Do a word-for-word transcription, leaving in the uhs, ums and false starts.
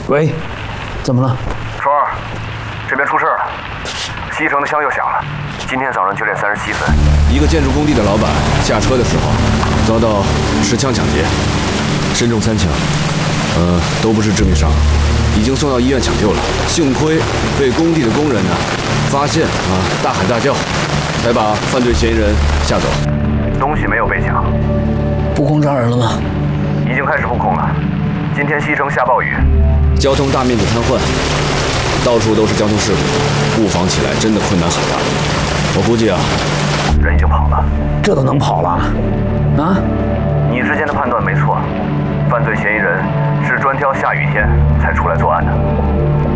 喂，怎么了？ 双儿，这边出事了，西城的枪又响了。今天早上九点三十七分， 一个建筑工地的老板下车的时候遭到持枪抢劫，身中三枪，呃，都不是致命伤，已经送到医院抢救了。幸亏被工地的工人呢发现啊，大喊大叫，才把犯罪嫌疑人吓走。 东西没有被抢， 布控扎人了吗？ 已经开始布控了。今天西城下暴雨， 交通大面积瘫痪，到处都是交通事故，布防起来真的困难很大。我估计啊， 人已经跑了。 这都能跑了？啊？ 你之前的判断没错，犯罪嫌疑人是专挑下雨天才出来作案的。